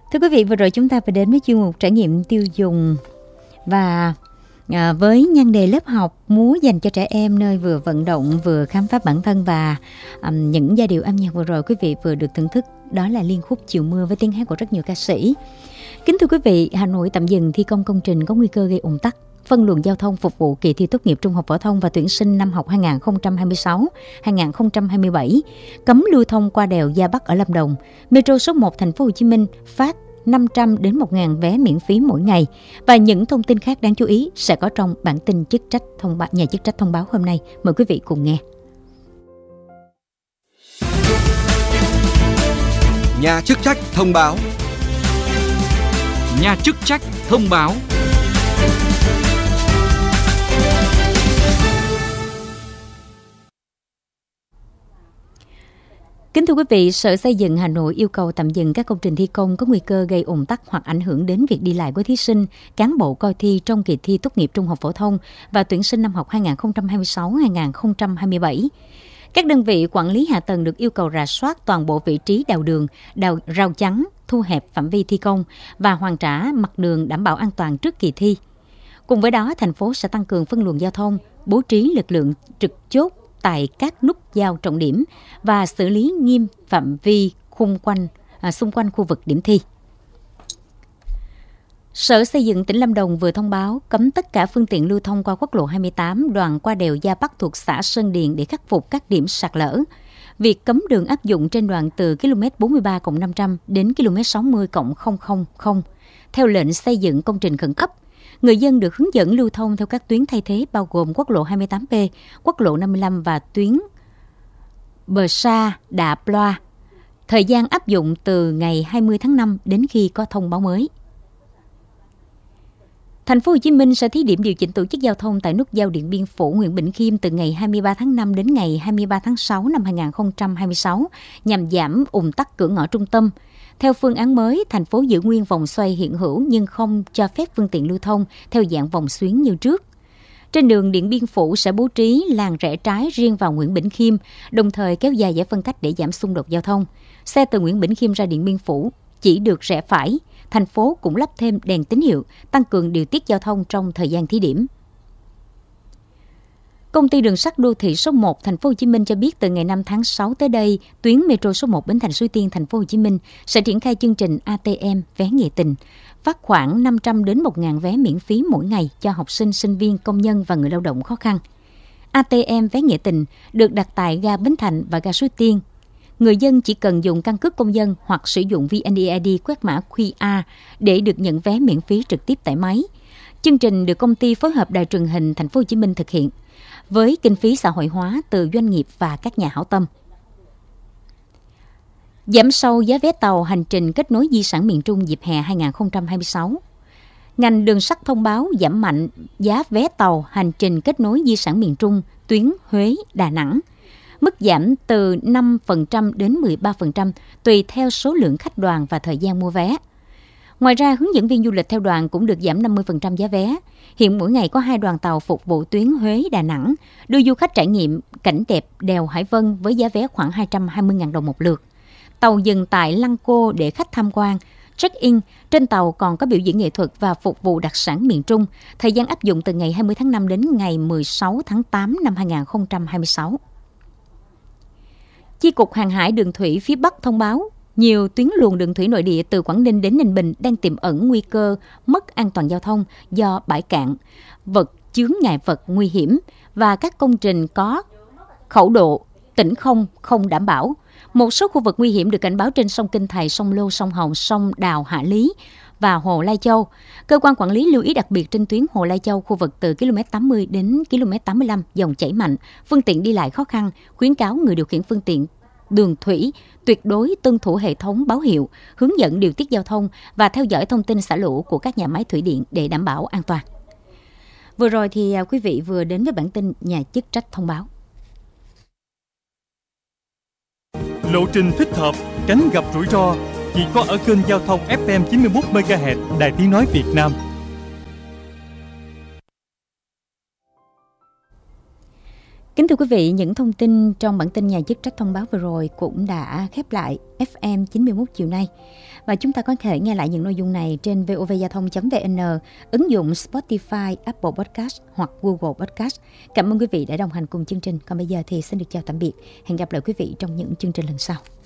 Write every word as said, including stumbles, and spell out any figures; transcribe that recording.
Thưa quý vị, vừa rồi chúng ta phải đến với chuyên mục trải nghiệm tiêu dùng và à, với nhan đề lớp học múa dành cho trẻ em, nơi vừa vận động vừa khám phá bản thân và um, những giai điệu âm nhạc vừa rồi quý vị vừa được thưởng thức đó là liên khúc Chiều Mưa với tiếng hát của rất nhiều ca sĩ. Kính thưa quý vị, Hà Nội tạm dừng thi công công trình có nguy cơ gây ùn tắc phân luồng giao thông phục vụ kỳ thi tốt nghiệp trung học phổ thông và tuyển sinh năm học hai nghìn không trăm hai mươi sáu hai nghìn không trăm hai mươi bảy, cấm lưu thông qua đèo Gia Bắc ở Lâm Đồng. Metro số một thành phố Hồ Chí Minh phát năm trăm đến một nghìn vé miễn phí mỗi ngày. Và những thông tin khác đáng chú ý sẽ có trong bản tin chức trách thông báo, nhà chức trách thông báo hôm nay. Mời quý vị cùng nghe. Nhà chức trách thông báo. Nhà chức trách thông báo. Kính thưa quý vị, Sở Xây dựng Hà Nội yêu cầu tạm dừng các công trình thi công có nguy cơ gây ùn tắc hoặc ảnh hưởng đến việc đi lại của thí sinh, cán bộ coi thi trong kỳ thi tốt nghiệp trung học phổ thông và tuyển sinh năm học hai nghìn không trăm hai mươi sáu hai nghìn không trăm hai mươi bảy. Các đơn vị quản lý hạ tầng được yêu cầu rà soát toàn bộ vị trí đào đường, đào rào chắn, thu hẹp phạm vi thi công và hoàn trả mặt đường đảm bảo an toàn trước kỳ thi. Cùng với đó, thành phố sẽ tăng cường phân luồng giao thông, bố trí lực lượng trực chốt tại các nút giao trọng điểm và xử lý nghiêm phạm vi khung quanh, à, xung quanh khu vực điểm thi. Sở Xây dựng tỉnh Lâm Đồng vừa thông báo cấm tất cả phương tiện lưu thông qua quốc lộ hai mươi tám đoạn qua đèo Gia Bắc thuộc xã Sơn Điền để khắc phục các điểm sạt lở. Việc cấm đường áp dụng trên đoạn từ ki lô mét bốn mươi ba cộng năm trăm đến ki lô mét sáu mươi cộng không không không theo lệnh xây dựng công trình khẩn cấp. Người dân được hướng dẫn lưu thông theo các tuyến thay thế bao gồm quốc lộ hai mươi tám B, quốc lộ năm mươi lăm và tuyến Bờ Sa Đạ Ploa. Thời gian áp dụng từ ngày hai mươi tháng năm đến khi có thông báo mới. Thành phố Hồ Chí Minh sẽ thí điểm điều chỉnh tổ chức giao thông tại nút giao Điện Biên Phủ Nguyễn Bỉnh Khiêm từ ngày hai mươi ba tháng năm đến ngày hai mươi ba tháng sáu năm hai nghìn không trăm hai mươi sáu nhằm giảm ùn tắc cửa ngõ trung tâm. Theo phương án mới, thành phố giữ nguyên vòng xoay hiện hữu nhưng không cho phép phương tiện lưu thông theo dạng vòng xuyến như trước. Trên đường Điện Biên Phủ sẽ bố trí làn rẽ trái riêng vào Nguyễn Bỉnh Khiêm, đồng thời kéo dài giải phân cách để giảm xung đột giao thông. Xe từ Nguyễn Bỉnh Khiêm ra Điện Biên Phủ chỉ được rẽ phải. Thành phố cũng lắp thêm đèn tín hiệu, tăng cường điều tiết giao thông trong thời gian thí điểm. Công ty đường sắt đô thị số một thành phố Hồ Chí Minh cho biết từ ngày năm tháng sáu tới đây, tuyến Metro số một Bến Thành Suối Tiên thành phố Hồ Chí Minh sẽ triển khai chương trình a tê em vé nghĩa tình, phát khoảng năm trăm đến một nghìn vé miễn phí mỗi ngày cho học sinh, sinh viên, công nhân và người lao động khó khăn. a tê em vé nghĩa tình được đặt tại ga Bến Thành và ga Suối Tiên. Người dân chỉ cần dùng căn cước công dân hoặc sử dụng vê en e i đê quét mã quy rờ để được nhận vé miễn phí trực tiếp tại máy. Chương trình được công ty phối hợp Đài truyền hình thành phố Hồ Chí Minh thực hiện với kinh phí xã hội hóa từ doanh nghiệp và các nhà hảo tâm. Giảm sâu giá vé tàu hành trình kết nối di sản miền Trung dịp hè hai nghìn không trăm hai mươi sáu. Ngành đường sắt thông báo giảm mạnh giá vé tàu hành trình kết nối di sản miền Trung tuyến Huế, Đà Nẵng. Mức giảm từ năm phần trăm đến mười ba phần trăm tùy theo số lượng khách đoàn và thời gian mua vé. Ngoài ra, hướng dẫn viên du lịch theo đoàn cũng được giảm năm mươi phần trăm giá vé. Hiện mỗi ngày có hai đoàn tàu phục vụ tuyến Huế, Đà Nẵng, đưa du khách trải nghiệm cảnh đẹp đèo Hải Vân với giá vé khoảng hai trăm hai mươi nghìn đồng một lượt. Tàu dừng tại Lăng Cô để khách tham quan, check-in. Trên tàu còn có biểu diễn nghệ thuật và phục vụ đặc sản miền Trung. Thời gian áp dụng từ ngày hai mươi tháng năm đến ngày mười sáu tháng tám năm hai nghìn không trăm hai mươi sáu. Chi cục Hàng hải Đường thủy phía Bắc thông báo nhiều tuyến luồng đường thủy nội địa từ Quảng Ninh đến Ninh Bình đang tiềm ẩn nguy cơ mất an toàn giao thông do bãi cạn, vật chướng ngại vật nguy hiểm và các công trình có khẩu độ tỉnh không không đảm bảo. Một số khu vực nguy hiểm được cảnh báo trên sông Kinh Thầy, sông Lô, sông Hồng, sông Đào, Hạ Lý và Hồ Lai Châu. Cơ quan quản lý lưu ý đặc biệt trên tuyến Hồ Lai Châu, khu vực từ ki lô mét tám mươi đến ki lô mét tám mươi lăm, dòng chảy mạnh, phương tiện đi lại khó khăn, khuyến cáo người điều khiển phương tiện đường thủy tuyệt đối tuân thủ hệ thống báo hiệu, hướng dẫn điều tiết giao thông và theo dõi thông tin xả lũ của các nhà máy thủy điện để đảm bảo an toàn. Vừa rồi thì quý vị vừa đến với bản tin nhà chức trách thông báo. Lộ trình thích hợp, tránh gặp rủi ro chỉ có ở kênh giao thông ép em chín mươi mốt mê ga héc Đài Tiếng nói Việt Nam. Kính thưa quý vị, những thông tin trong bản tin nhà chức trách thông báo vừa rồi cũng đã khép lại ép em chín mươi mốt chiều nay. Và chúng ta có thể nghe lại những nội dung này trên vovgiao thông chấm vn, ứng dụng Spotify, Apple Podcast hoặc Google Podcast. Cảm ơn quý vị đã đồng hành cùng chương trình. Còn bây giờ thì xin được chào tạm biệt. Hẹn gặp lại quý vị trong những chương trình lần sau.